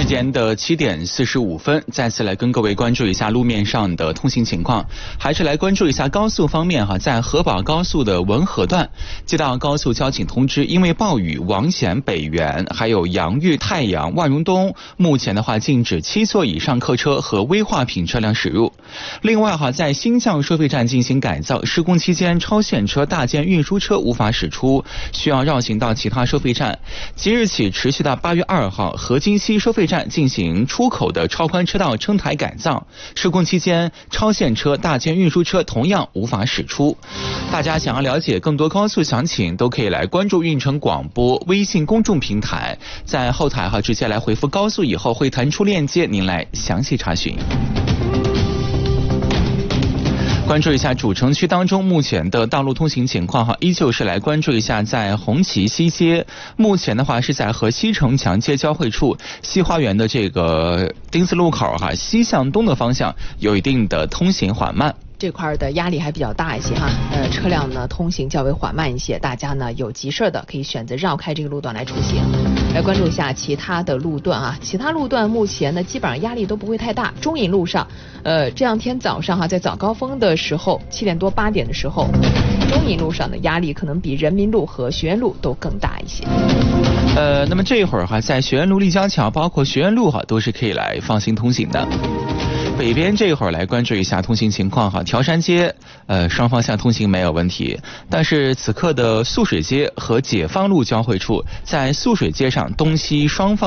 间的7点45分，再次来跟各位关注一下路面上的通行情况，还是来关注一下高速方面哈，在河宝高速的文河段，接到高速交警通知，因为暴雨，王贤北园还有杨峪、太阳、万荣东，目前的话禁止7座以上客车和危化品车辆驶入。另外哈，在新向收费站进行改造，施工期间超限车、大件运输车无法驶出，需要绕行到其他收费站。即日起持续到8月2号，河津西收费站进行出口的超宽车道撑台改造，施工期间超限车、大件运输车同样无法驶出。大家想要了解更多高速详情，都可以来关注运城广播微信公众平台，在后台直接来回复高速以后会弹出链接，您来详细查询。关注一下主城区当中目前的道路通行情况依旧是来关注一下在红旗西街，目前的话是在和西城墙街交汇处西花园的这个丁字路口西向东的方向有一定的通行缓慢。 这块的压力还比较大一些车辆呢通行较为缓慢一些，大家呢有急事的可以选择绕开这个路段来出行。来关注一下其他的路段其他路段目前呢基本上压力都不会太大。中引路上，这两天早上在早高峰的时候7点多8点的时候，中引路上的压力可能比人民路和学院路都更大一些。 那么这一会儿在学院路、立交桥包括学院路都是可以来放心通行的。北边这一会儿来关注一下通行情况条山街双方向通行没有问题，但是此刻的素水街和解放路交汇处，在素水街上东西双方